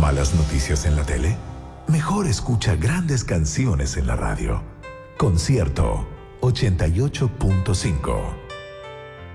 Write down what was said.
¿Malas noticias en la tele? Mejor escucha grandes canciones en la radio. Concierto 88.5.